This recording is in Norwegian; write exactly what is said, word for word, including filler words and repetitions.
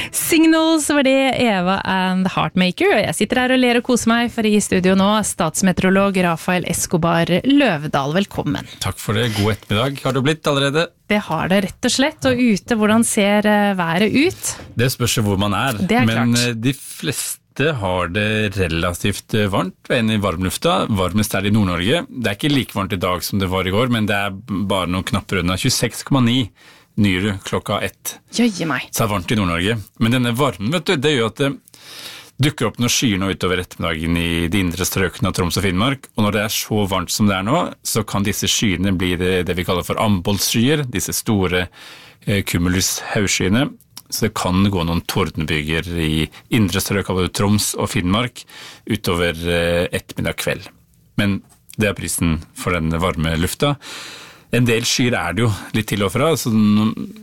Signals var det, Eva and the Heartmaker, og jeg sitter her og ler og koser meg, for i studio nå, statsmeteorolog Rafael Escobar Løvdahl, velkommen. Takk for det, god ettermiddag har det blitt allerede. Det har det rett og slett, og ute, hvordan ser været ut? Det spørs hvor man er, det er men klart. De fleste har det relativt varmt, ved en i varmlufta, varmest er det i Nord-Norge. Det er ikke like varmt i dag som det var i går, men det er bare noen knapper unna, tjueseks komma ni nyere klokka ett. Jøye meg. Så er det varmt i Nord-Norge. Men denne varmen, vet du, det gjør at det dukker opp noen skyer nå utover ettermiddagen i de indre strøkene av Troms og Finnmark, og når det er så varmt som det er nå, så kan disse skyene bli det, det vi kaller for ambolsskyer, disse store eh, cumulus-hausskyene, så det kan gå noen tordenbyger i indre strøk av Troms og Finnmark utover eh, ettermiddag kveld. Men det er prisen for den varme lufta. En del skyer er det jo litt til og fra, så